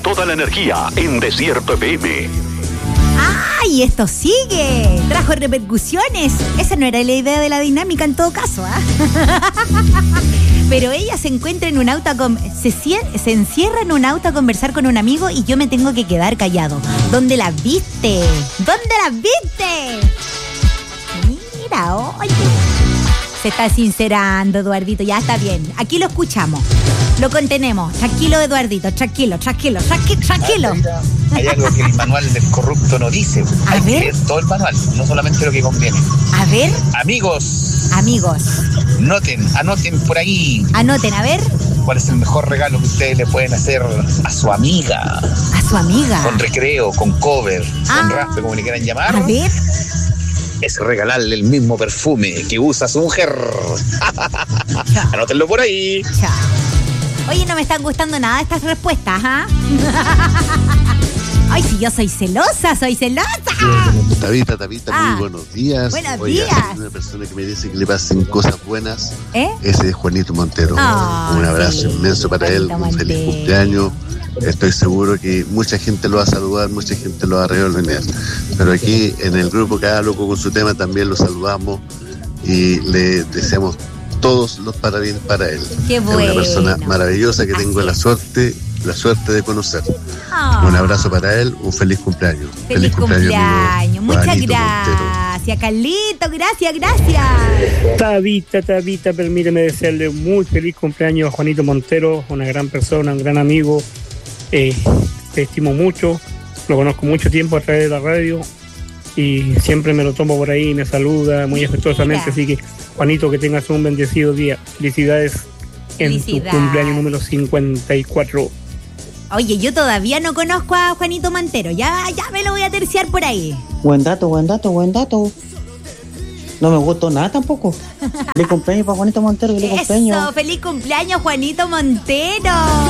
toda la energía en Desierto FM. ¡Ay, esto sigue! Trajo repercusiones. Esa no era la idea de la dinámica en todo caso, ¿ah? Pero ella se encuentra en un auto, se encierra en un auto a conversar con un amigo y yo me tengo que quedar callado. ¿Dónde la viste? ¿Dónde la viste? Mira, oye. Se está sincerando, Eduardito. Ya está bien. Aquí lo escuchamos. Lo contenemos. Tranquilo, Eduardito. Tranquilo. Hay algo que el manual del corrupto no dice. Hay que leer todo el manual, no solamente lo que conviene. A ver. Amigos. Anoten por ahí. Anoten, a ver. ¿Cuál es el mejor regalo que ustedes le pueden hacer a su amiga? ¿A su amiga? Con recreo, con cover, con raspe, como le quieran llamar. A ver. Es regalarle el mismo perfume que usa su mujer. Anótenlo por ahí. Chao. Oye, no me están gustando nada estas respuestas, ¿ah? Ay, si yo soy celosa. Tabita, muy buenos días. Buenos días. días. Una persona que me dice que le pasen cosas buenas. Ese es Juanito Montero. Oh, un abrazo inmenso para Juanito él. Un Montero. feliz cumpleaños. Estoy seguro que mucha gente lo va a saludar, mucha gente lo va a regalar. Pero aquí en el grupo Cada Loco con su tema también lo saludamos y le deseamos todos los parabienes para él. Qué bueno. Es una persona maravillosa que tengo la suerte de conocer. Un abrazo para él, un feliz cumpleaños. Feliz cumpleaños. Muchas Juanito gracias, Carlito. Gracias. Tabita, permíteme desearle un muy feliz cumpleaños a Juanito Montero, una gran persona, un gran amigo. Te estimo mucho, lo conozco mucho tiempo a través de la radio y siempre me lo tomo por ahí, me saluda muy afectuosamente. Así que, Juanito, que tengas un bendecido día. Felicidades en tu cumpleaños número 54. Oye, yo todavía no conozco a Juanito Montero. Ya me lo voy a terciar por ahí. Buen dato. No me gustó nada tampoco. Feliz cumpleaños para Juanito Montero. Eso, feliz cumpleaños, Juanito Montero.